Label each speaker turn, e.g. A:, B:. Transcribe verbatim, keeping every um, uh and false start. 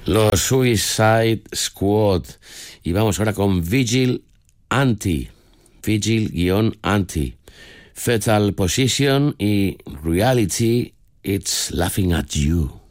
A: Los Suicide Squad. Y vamos ahora con Vigil Anti. Vigil-Anti. Fetal Position y Reality, It's Laughing at You.